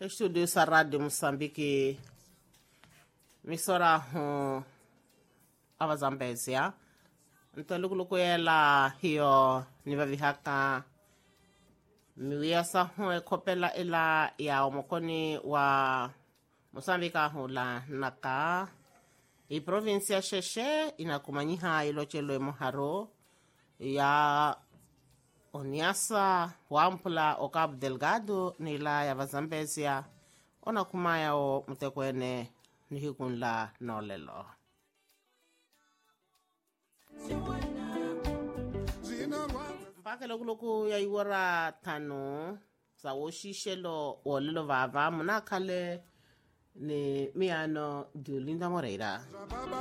Estúdio Sarrado de Moçambique, misora avazambezia. Então, luku ela hiyo nivavihaka miwiasa kopela ila ya omokoni wa Moçambique hula naka i provincia Xexé inakumanyiha ilochelo emuharo ya Oniasa wampula o Cabo Delgado nila ya vazambezia ona kumaya o mutekwene nihikunla nolelo. Mpaka lokuluku ya iwara tano sa woshishelo wolelo vava munakale ni miano Diolinda Moreira.